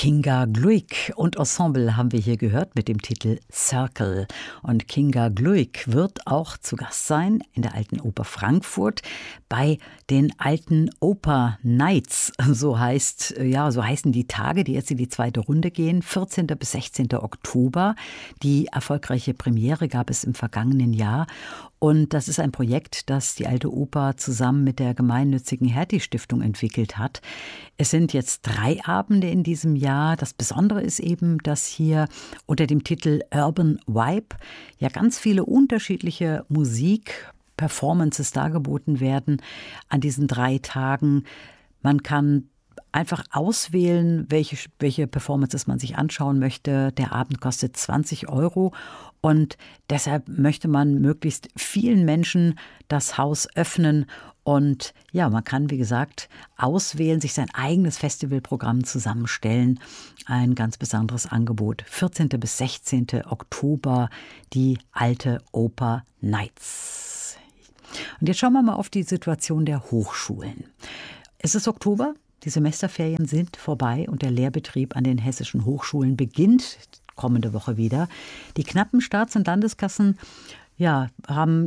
Kinga Gluick und Ensemble haben wir hier gehört mit dem Titel Circle. Und Kinga Gluick wird auch zu Gast sein in der Alten Oper Frankfurt bei den Alten Oper Nights. So heißen die Tage, die jetzt in die zweite Runde gehen, 14. bis 16. Oktober. Die erfolgreiche Premiere gab es im vergangenen Jahr. Und das ist ein Projekt, das die Alte Oper zusammen mit der gemeinnützigen Hertie-Stiftung entwickelt hat. Es sind jetzt 3 Abende in diesem Jahr. Das Besondere ist eben, dass hier unter dem Titel Urban Vibe ja ganz viele unterschiedliche Musikperformances dargeboten werden an diesen 3 Tagen. Man kann einfach auswählen, welche Performances man sich anschauen möchte. Der Abend kostet 20 € und deshalb möchte man möglichst vielen Menschen das Haus öffnen. Und ja, man kann, wie gesagt, auswählen, sich sein eigenes Festivalprogramm zusammenstellen. Ein ganz besonderes Angebot. 14. bis 16. Oktober, die Alte Oper Nights. Und jetzt schauen wir mal auf die Situation der Hochschulen. Es ist Oktober. Die Semesterferien sind vorbei und der Lehrbetrieb an den hessischen Hochschulen beginnt kommende Woche wieder. Die knappen Staats- und Landeskassen haben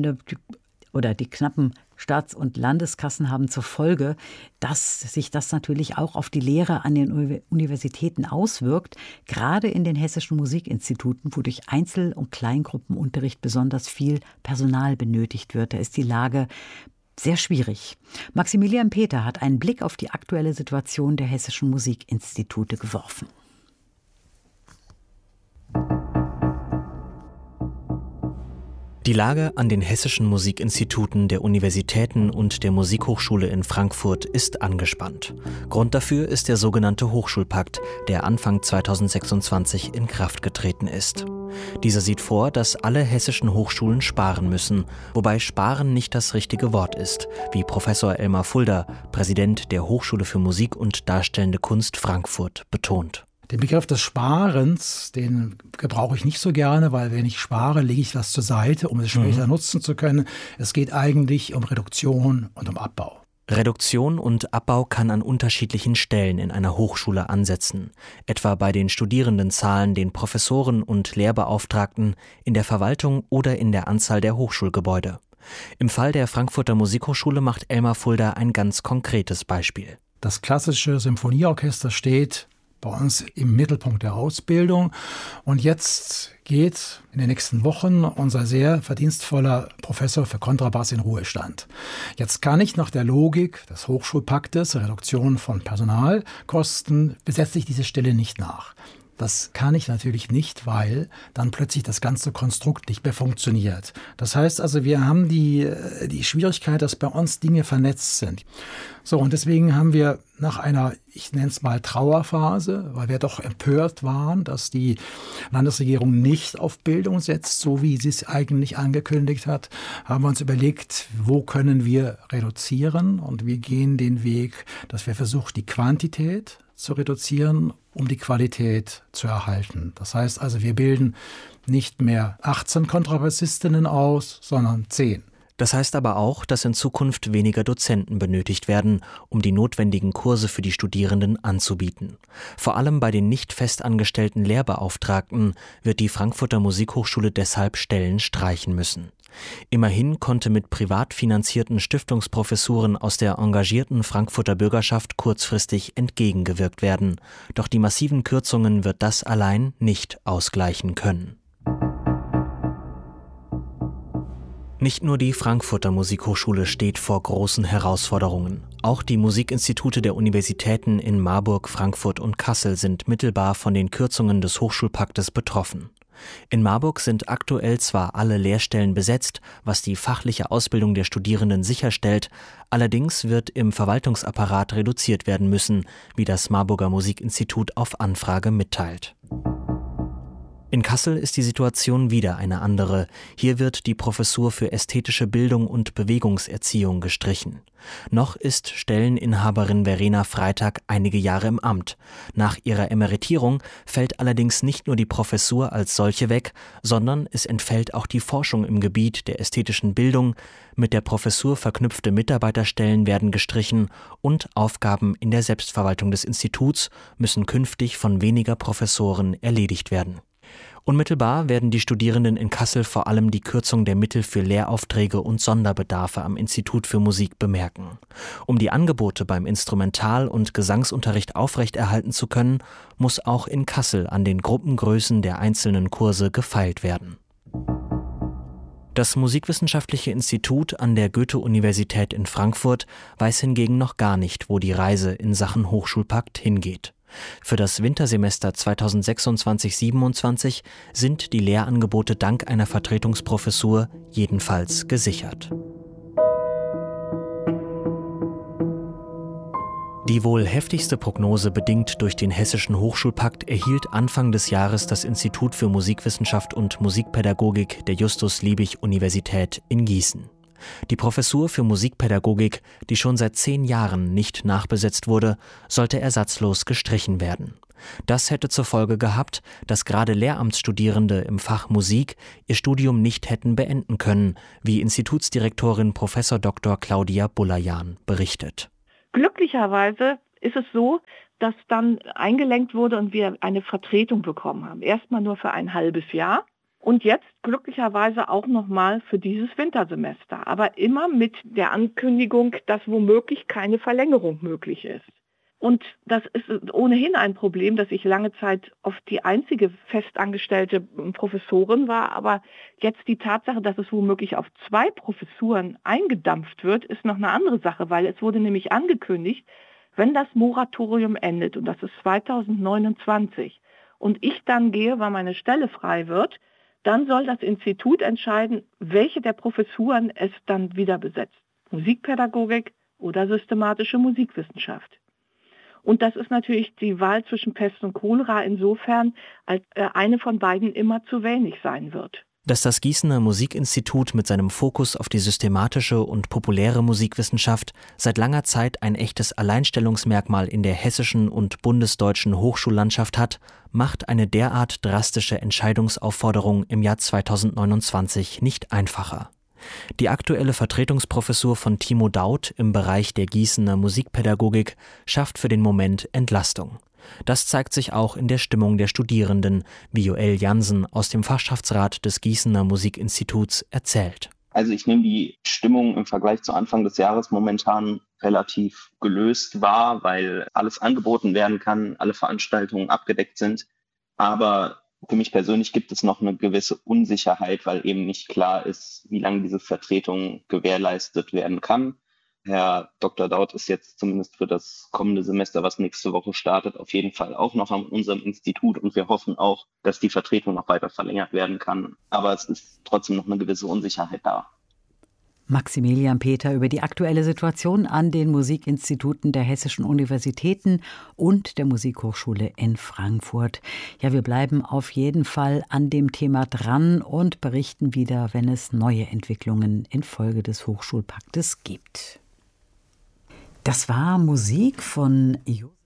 zur Folge, dass sich das natürlich auch auf die Lehre an den Universitäten auswirkt, gerade in den hessischen Musikinstituten, wo durch Einzel- und Kleingruppenunterricht besonders viel Personal benötigt wird. Da ist die Lage sehr schwierig. Maximilian Peter hat einen Blick auf die aktuelle Situation der hessischen Musikinstitute geworfen. Die Lage an den hessischen Musikinstituten der Universitäten und der Musikhochschule in Frankfurt ist angespannt. Grund dafür ist der sogenannte Hochschulpakt, der Anfang 2026 in Kraft getreten ist. Dieser sieht vor, dass alle hessischen Hochschulen sparen müssen, wobei Sparen nicht das richtige Wort ist, wie Professor Elmar Fulda, Präsident der Hochschule für Musik und Darstellende Kunst Frankfurt, betont. Den Begriff des Sparens, den gebrauche ich nicht so gerne, weil wenn ich spare, lege ich was zur Seite, um es später nutzen zu können. Es geht eigentlich um Reduktion und um Abbau. Reduktion und Abbau kann an unterschiedlichen Stellen in einer Hochschule ansetzen, etwa bei den Studierendenzahlen, den Professoren und Lehrbeauftragten, in der Verwaltung oder in der Anzahl der Hochschulgebäude. Im Fall der Frankfurter Musikhochschule macht Elmar Fulda ein ganz konkretes Beispiel. Das klassische Symphonieorchester steht bei uns im Mittelpunkt der Ausbildung. Und jetzt geht in den nächsten Wochen unser sehr verdienstvoller Professor für Kontrabass in Ruhestand. Jetzt kann ich nach der Logik des Hochschulpaktes, Reduktion von Personalkosten, besetze ich diese Stelle nicht nach. Das kann ich natürlich nicht, weil dann plötzlich das ganze Konstrukt nicht mehr funktioniert. Das heißt also, wir haben die Schwierigkeit, dass bei uns Dinge vernetzt sind. So, und deswegen haben wir nach einer, ich nenne es mal Trauerphase, weil wir doch empört waren, dass die Landesregierung nicht auf Bildung setzt, so wie sie es eigentlich angekündigt hat, haben wir uns überlegt, wo können wir reduzieren? Und wir gehen den Weg, dass wir versuchen, die Quantität zu reduzieren, um die Qualität zu erhalten. Das heißt also, wir bilden nicht mehr 18 Kontrabassistinnen aus, sondern 10. Das heißt aber auch, dass in Zukunft weniger Dozenten benötigt werden, um die notwendigen Kurse für die Studierenden anzubieten. Vor allem bei den nicht festangestellten Lehrbeauftragten wird die Frankfurter Musikhochschule deshalb Stellen streichen müssen. Immerhin konnte mit privat finanzierten Stiftungsprofessuren aus der engagierten Frankfurter Bürgerschaft kurzfristig entgegengewirkt werden. Doch die massiven Kürzungen wird das allein nicht ausgleichen können. Nicht nur die Frankfurter Musikhochschule steht vor großen Herausforderungen. Auch die Musikinstitute der Universitäten in Marburg, Frankfurt und Kassel sind mittelbar von den Kürzungen des Hochschulpaktes betroffen. In Marburg sind aktuell zwar alle Lehrstellen besetzt, was die fachliche Ausbildung der Studierenden sicherstellt, allerdings wird im Verwaltungsapparat reduziert werden müssen, wie das Marburger Musikinstitut auf Anfrage mitteilt. In Kassel ist die Situation wieder eine andere. Hier wird die Professur für ästhetische Bildung und Bewegungserziehung gestrichen. Noch ist Stelleninhaberin Verena Freitag einige Jahre im Amt. Nach ihrer Emeritierung fällt allerdings nicht nur die Professur als solche weg, sondern es entfällt auch die Forschung im Gebiet der ästhetischen Bildung. Mit der Professur verknüpfte Mitarbeiterstellen werden gestrichen und Aufgaben in der Selbstverwaltung des Instituts müssen künftig von weniger Professoren erledigt werden. Unmittelbar werden die Studierenden in Kassel vor allem die Kürzung der Mittel für Lehraufträge und Sonderbedarfe am Institut für Musik bemerken. Um die Angebote beim Instrumental- und Gesangsunterricht aufrechterhalten zu können, muss auch in Kassel an den Gruppengrößen der einzelnen Kurse gefeilt werden. Das Musikwissenschaftliche Institut an der Goethe-Universität in Frankfurt weiß hingegen noch gar nicht, wo die Reise in Sachen Hochschulpakt hingeht. Für das Wintersemester 2026/27 sind die Lehrangebote dank einer Vertretungsprofessur jedenfalls gesichert. Die wohl heftigste Prognose bedingt durch den Hessischen Hochschulpakt erhielt Anfang des Jahres das Institut für Musikwissenschaft und Musikpädagogik der Justus-Liebig-Universität in Gießen. Die Professur für Musikpädagogik, die schon seit 10 Jahren nicht nachbesetzt wurde, sollte ersatzlos gestrichen werden. Das hätte zur Folge gehabt, dass gerade Lehramtsstudierende im Fach Musik ihr Studium nicht hätten beenden können, wie Institutsdirektorin Prof. Dr. Claudia Bullajan berichtet. Glücklicherweise ist es so, dass dann eingelenkt wurde und wir eine Vertretung bekommen haben. Erstmal nur für ein halbes Jahr. Und jetzt glücklicherweise auch nochmal für dieses Wintersemester. Aber immer mit der Ankündigung, dass womöglich keine Verlängerung möglich ist. Und das ist ohnehin ein Problem, dass ich lange Zeit oft die einzige festangestellte Professorin war. Aber jetzt die Tatsache, dass es womöglich auf 2 Professuren eingedampft wird, ist noch eine andere Sache. Weil es wurde nämlich angekündigt, wenn das Moratorium endet, und das ist 2029, und ich dann gehe, weil meine Stelle frei wird, dann soll das Institut entscheiden, welche der Professuren es dann wieder besetzt. Musikpädagogik oder systematische Musikwissenschaft. Und das ist natürlich die Wahl zwischen Pest und Cholera insofern, als eine von beiden immer zu wenig sein wird. Dass das Gießener Musikinstitut mit seinem Fokus auf die systematische und populäre Musikwissenschaft seit langer Zeit ein echtes Alleinstellungsmerkmal in der hessischen und bundesdeutschen Hochschullandschaft hat, macht eine derart drastische Entscheidungsaufforderung im Jahr 2029 nicht einfacher. Die aktuelle Vertretungsprofessur von Timo Daut im Bereich der Gießener Musikpädagogik schafft für den Moment Entlastung. Das zeigt sich auch in der Stimmung der Studierenden, wie Joel Jansen aus dem Fachschaftsrat des Gießener Musikinstituts erzählt. Also ich nehme die Stimmung im Vergleich zu Anfang des Jahres momentan relativ gelöst wahr, weil alles angeboten werden kann, alle Veranstaltungen abgedeckt sind. Aber für mich persönlich gibt es noch eine gewisse Unsicherheit, weil eben nicht klar ist, wie lange diese Vertretung gewährleistet werden kann. Herr Dr. Daut ist jetzt zumindest für das kommende Semester, was nächste Woche startet, auf jeden Fall auch noch an unserem Institut und wir hoffen auch, dass die Vertretung noch weiter verlängert werden kann. Aber es ist trotzdem noch eine gewisse Unsicherheit da. Maximilian Peter über die aktuelle Situation an den Musikinstituten der hessischen Universitäten und der Musikhochschule in Frankfurt. Ja, wir bleiben auf jeden Fall an dem Thema dran und berichten wieder, wenn es neue Entwicklungen infolge des Hochschulpaktes gibt. Das war Musik von